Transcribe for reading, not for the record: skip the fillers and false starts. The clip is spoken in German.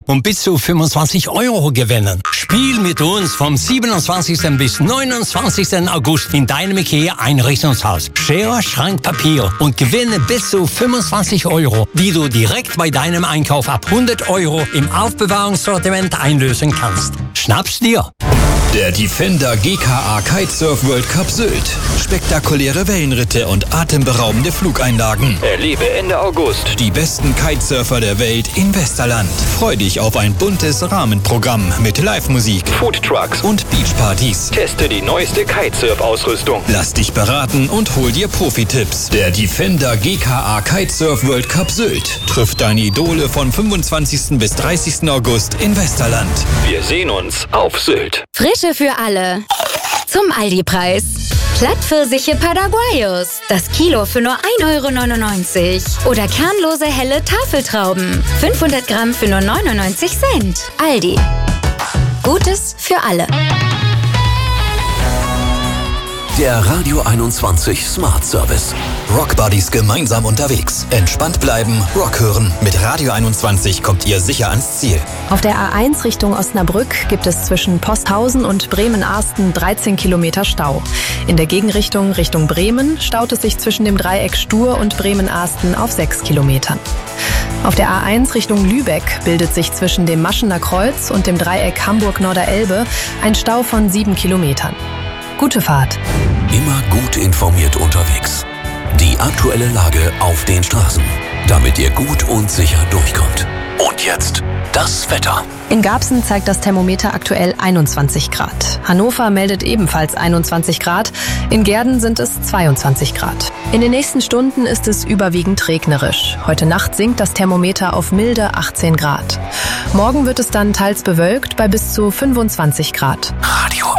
und bis zu 25 € gewinnen. Spiel mit uns vom 27. bis 29. August in deinem IKEA-Einrichtungshaus. Schere, Schrank, Papier und gewinne bis zu 25 €, die du direkt bei deinem Einkauf ab 100 € im Aufbewahrungssortiment einlösen kannst. Schnapp's dir! Der Defender GKA Kitesurf World Cup Sylt. Spektakuläre Wellenritte und atemberaubende Flugeinlagen. Erlebe Ende August die besten Kitesurfer der Welt in Westerland. Freu dich auf ein buntes Rahmenprogramm mit Live-Musik, Foodtrucks und Beachpartys. Teste die neueste Kitesurf-Ausrüstung. Lass dich beraten und hol dir Profi-Tipps. Der Defender GKA Kitesurf World Cup Sylt trifft deine Idole von 25. bis 30. August in Westerland. Wir sehen uns auf Sylt. Frische für alle. Zum Aldi-Preis. Plattpfirsiche Paraguayos. Das Kilo für nur 1,99 €. Oder kernlose helle Tafeltrauben. 500 Gramm für nur 99 Cent. Aldi. Gutes für alle. Der Radio 21 Smart Service. Rockbuddies gemeinsam unterwegs. Entspannt bleiben, Rock hören. Mit Radio 21 kommt ihr sicher ans Ziel. Auf der A1 Richtung Osnabrück gibt es zwischen Posthausen und Bremen-Arsten 13 Kilometer Stau. In der Gegenrichtung Richtung Bremen staut es sich zwischen dem Dreieck Stur und Bremen-Arsten auf 6 Kilometern. Auf der A1 Richtung Lübeck bildet sich zwischen dem Maschener Kreuz und dem Dreieck Hamburg-Norderelbe ein Stau von 7 Kilometern. Gute Fahrt. Immer gut informiert unterwegs. Die aktuelle Lage auf den Straßen, damit ihr gut und sicher durchkommt. Und jetzt das Wetter. In Garbsen zeigt das Thermometer aktuell 21 Grad. Hannover meldet ebenfalls 21 Grad. In Gehrden sind es 22 Grad. In den nächsten Stunden ist es überwiegend regnerisch. Heute Nacht sinkt das Thermometer auf milde 18 Grad. Morgen wird es dann teils bewölkt bei bis zu 25 Grad. Radio